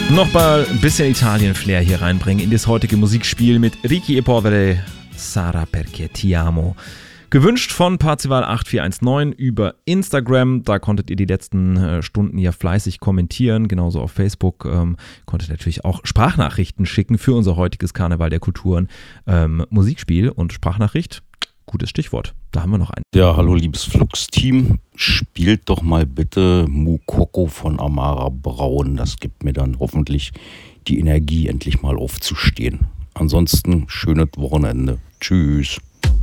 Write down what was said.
Noch mal ein bisschen Italien-Flair hier reinbringen in das heutige Musikspiel mit Ricky e Povere, Sara perché ti amo. Gewünscht von Parzival8419 über Instagram. Da konntet ihr die letzten Stunden ja fleißig kommentieren. Genauso auf Facebook konntet ihr natürlich auch Sprachnachrichten schicken für unser heutiges Karneval der Kulturen Musikspiel. Und Sprachnachricht, gutes Stichwort. Da haben wir noch einen. Ja, hallo liebes Flux-Team. Spielt doch mal bitte Mukoko von Amara Braun. Das gibt mir dann hoffentlich die Energie, endlich mal aufzustehen. Ansonsten schönes Wochenende. Tschüss.